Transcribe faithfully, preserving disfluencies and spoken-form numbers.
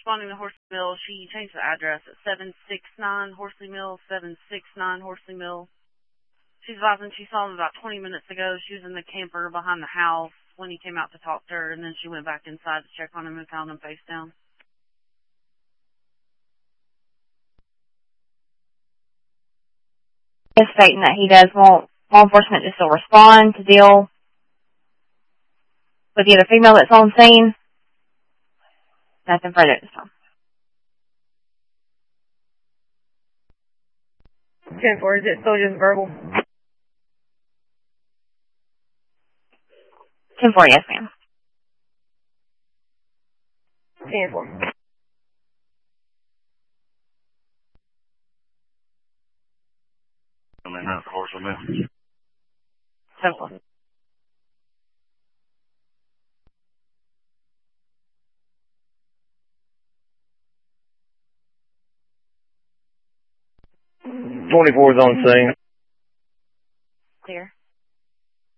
responding to Horsley Mill. She changed the address at seven sixty-nine Horsley Mill, seven sixty-nine Horsley Mill. She's advising she saw him about twenty minutes ago. She was in the camper behind the house when he came out to talk to her, and then she went back inside to check on him and found him face down. Is stating that he does want law enforcement to still respond to deal with the other female that's on scene. Nothing further at this time. ten four, is it still just verbal? ten four, yes, ma'am. ten four. I mean, that's Horsley Mill. ten four. twenty-four is on scene. Clear.